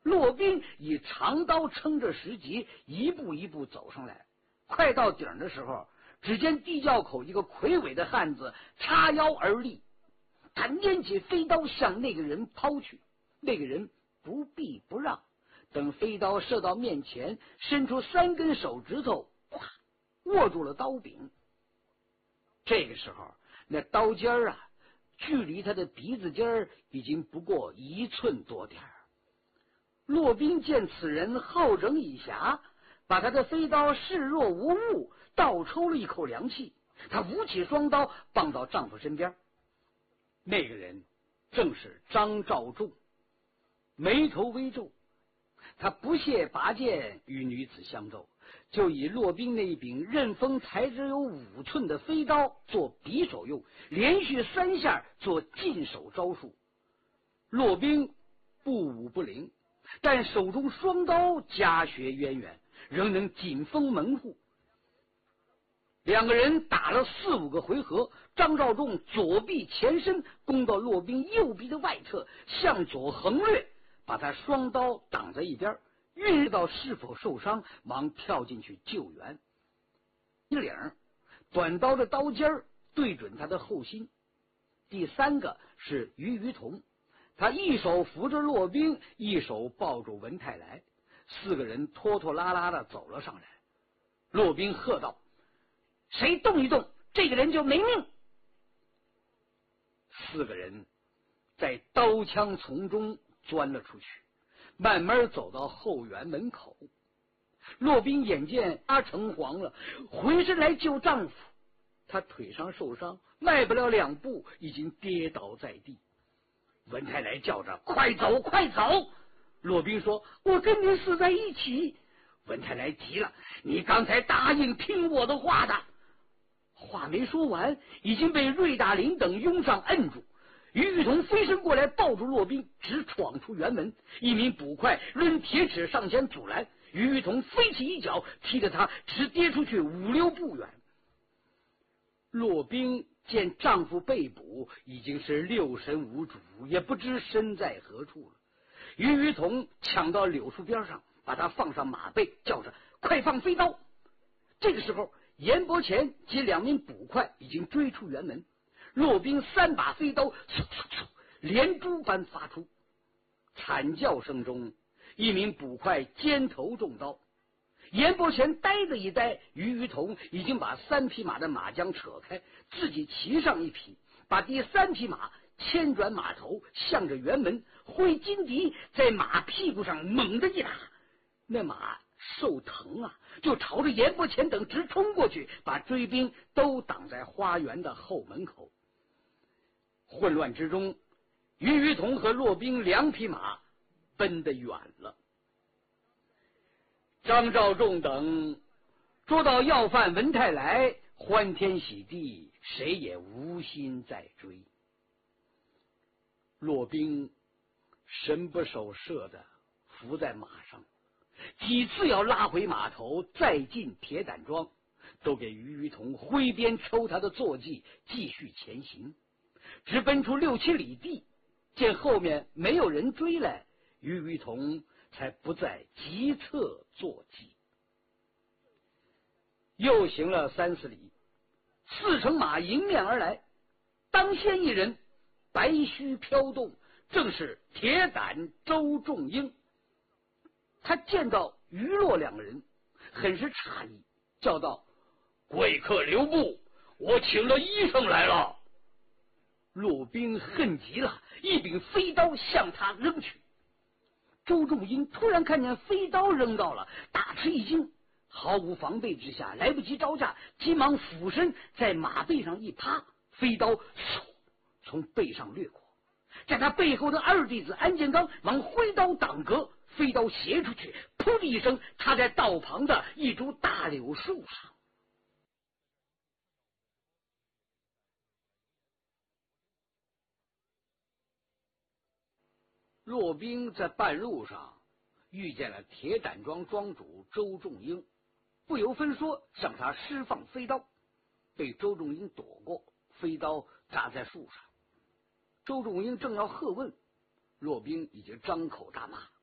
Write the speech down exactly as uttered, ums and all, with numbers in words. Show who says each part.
Speaker 1: 骆宾以长刀撑着石级，一步一步走上来。快到顶的时候，只见地窖口一个魁伟的汉子叉腰而立，他拈起飞刀向那个人抛去，那个人不避不让，等飞刀射到面前，伸出三根手指头，咵，握住了刀柄。这个时候，那刀尖儿啊，距离他的鼻子尖儿已经不过一寸多点儿。骆宾见此人好整以暇，把他的飞刀视若无物，倒抽了一口凉气。他舞起双刀，傍到丈夫身边。那个人正是张召仲，眉头微皱，他不屑拔剑与女子相斗，就以骆宾那一柄刃锋才只有五寸的飞刀做匕首用，连续三下做进手招数。骆宾不武不灵，但手中双刀家学渊源，仍能紧封门户。两个人打了四五个回合，张召仲左臂前伸，攻到骆宾右臂的外侧，向左横掠，把他双刀挡在一边，预知到是否受伤，忙跳进去救援。一领短刀的刀尖儿对准他的后心。第三个是于于同，他一手扶着骆宾，一手抱住文泰来，四个人拖拖拉拉的走了上来。骆宾喝道：“谁动一动，这个人就没命！”四个人在刀枪丛中钻了出去，慢慢走到后园门口。骆宾眼见他成黄了，回身来救丈夫。他腿上受伤，迈不了两步，已经跌倒在地。文泰来叫着：“快走，快走！”骆宾说：“我跟你死在一起。”文泰来急了：“你刚才答应听我的话的！”话没说完，已经被瑞大林等拥上摁住。于玉同飞身过来，抱住骆宾，直闯出园门。一名捕快抡铁尺上前阻拦，于玉同飞起一脚，踢得他直跌出去五六步远。骆宾见丈夫被捕，已经是六神无主，也不知身在何处了。于于同抢到柳树边上，把他放上马背，叫着：“快放飞刀！”这个时候，严伯前及两名捕快已经追出园门。骆宾三把飞刀嗖嗖嗖连珠般发出，惨叫声中，一名捕快肩头中刀。严伯前呆了一呆，于于同已经把三匹马的马缰扯开，自己骑上一匹，把第三匹马牵转马头，向着辕门，挥金笛在马屁股上猛地一打，那马受疼啊，就朝着严伯前等直冲过去，把追兵都挡在花园的后门口。混乱之中，于于同和骆宾两匹马奔得远了。张召仲等捉到要犯文泰来，欢天喜地，谁也无心再追。骆宾神不守舍的伏在马上，几次要拉回马头再进铁胆庄，都给于于同挥鞭抽他的坐骑，继续前行。直奔出六七里地，见后面没有人追来，于于同才不再急策坐骑。又行了三四里，四乘马迎面而来，当先一人白须飘动，正是铁胆周仲英。他见到于洛两个人，很是诧异，叫道：“贵客留步，我请了医生来了。”骆宾恨极了，一柄飞刀向他扔去。周仲英突然看见飞刀扔到了，大吃一惊，毫无防备之下，来不及招架，急忙俯身在马背上一趴，飞刀嗖从背上掠过。在他背后的二弟子安建刚忙挥刀挡格，飞刀斜出去，噗的一声插在道旁的一株大柳树上。骆宾在半路上遇见了铁胆庄庄主周仲英，不由分说向他施放飞刀，被周仲英躲过，飞刀扎在树上。周仲英正要喝问，骆宾已经张口大骂：“